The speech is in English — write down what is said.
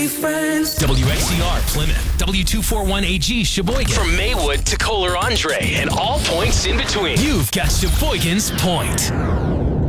WXCR Plymouth, W241AG Sheboygan. From Maywood to Kohler Andre and all points in between. You've got Sheboygan's Point.